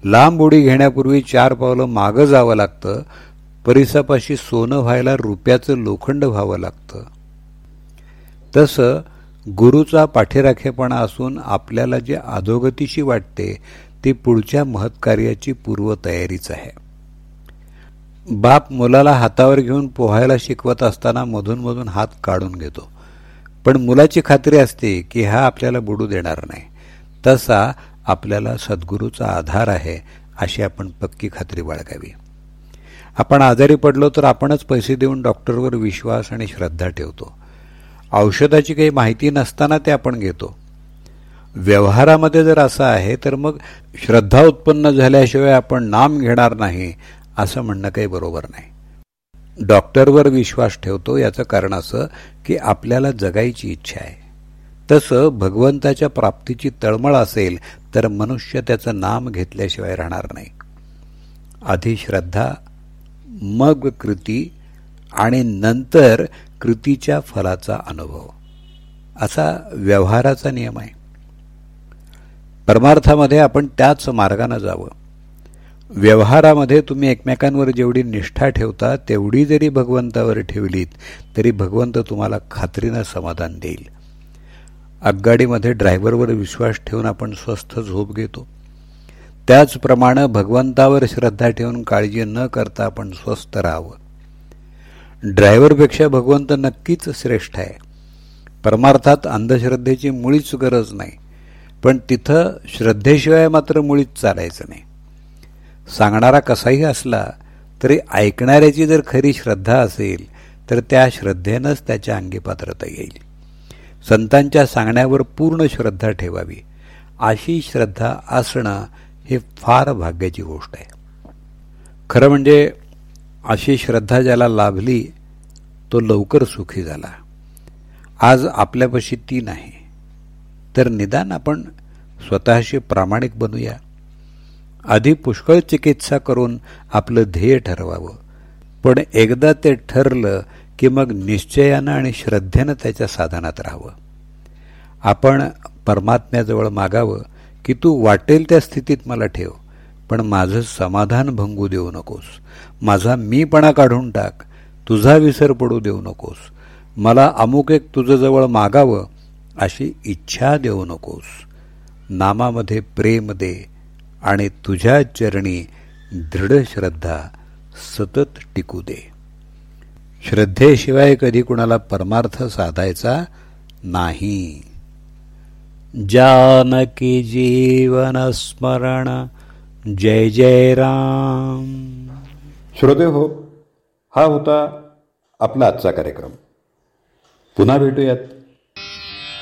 लांब उडी घेण्यापूर्वी 4 पावलं मागं जावं लागतं. परिसापाशी सोनं व्हायला रुपयाचं लोखंड व्हावं लागतं. तसं गुरुचा पाठीराखेपणा असून आपल्याला जे अधोगतीची वाटते ती पुढच्या महत्कार्याची पूर्वतयारीच आहे. बाप मुलाला हातावर घेऊन पोहायला शिकवत असताना मधून मधून हात काढून घेतो, पण मुलाची खात्री असते की हा आपल्याला बुडू देणार नाही. तसा आपल्याला सद्गुरूचा आधार आहे अशी आपण पक्की खात्री बाळगावी. आपण आजारी पडलो तर आपणच पैसे देऊन डॉक्टरवर विश्वास आणि श्रद्धा ठेवतो. औषधाची काही माहिती नसताना ते आपण घेतो. व्यवहारामध्ये जर असं आहे तर मग श्रद्धा उत्पन्न झाल्याशिवाय आपण नाम घेणार नाही असं म्हणणं काही बरोबर नाही. डॉक्टरवर विश्वास ठेवतो याचं कारण असं की आपल्याला जगायची इच्छा आहे. तसं भगवंताच्या प्राप्तीची तळमळ असेल तर मनुष्य त्याचं नाम घेतल्याशिवाय राहणार नाही. आधी श्रद्धा, मग कृती आणि नंतर कृतीच्या फलाचा अनुभव असा व्यवहाराचा नियम आहे. परमार्थामध्ये आपण त्याच मार्गाने जावं. व्यवहारामध्ये तुम्ही एकमेकांवर जेवढी निष्ठा ठेवता तेवढी जरी भगवंतावर ठेवलीत तरी भगवंत तुम्हाला खात्रीनं समाधान देईल. आगगाडीमध्ये ड्रायव्हरवर विश्वास ठेवून आपण स्वस्थ झोप घेतो. त्याचप्रमाणे भगवंतावर श्रद्धा ठेवून काळजी न करता आपण स्वस्थ राहावं. ड्रायव्हरपेक्षा भगवंत नक्कीच श्रेष्ठ आहे. परमार्थात अंधश्रद्धेची मुळीच गरज नाही, पण तिथं श्रद्धेशिवाय मात्र मुळीच चालायचं नाही. सांगणारा कसाही असला तरी ऐकणाऱ्याची जर खरी श्रद्धा असेल तर त्या श्रद्धेनंच त्याच्या अंगी पात्रता येईल. संतांच्या सांगण्यावर पूर्ण श्रद्धा ठेवावी. अशी श्रद्धा असणं हे फार भाग्याची गोष्ट आहे. खरं म्हणजे अशी श्रद्धा ज्याला लाभली तो लवकर सुखी झाला. आज आपल्यापाशी ती नाही तर निदान आपण स्वतःशी प्रामाणिक बनूया. आधी पुष्कळ चिकित्सा करून आपलं ध्येय ठरवावं, पण एकदा ते ठरलं की मग निश्चयानं आणि श्रद्धेनं त्याच्या साधनात राहावं. आपण परमात्म्याजवळ मागावं की तू वाटेल त्या स्थितीत मला ठेव, पण माझं समाधान भंगू देऊ नकोस. माझा मीपणा काढून टाक, तुझा विसर पडू देऊ नकोस. मला अमुक एक तुझं जवळ मागावं अशी इच्छा देऊ नकोस. नामामध्ये प्रेम दे आणि तुझ्या चरणी दृढ श्रद्धा सतत टिकू दे. श्रद्धेशिवाय कधी कुणाला परमार्थ साधायचा नाही. जानकी जीवन स्मरण जय जय राम. श्रोते हो, हा होता आपला आजचा कार्यक्रम. पुन्हा भेटूयात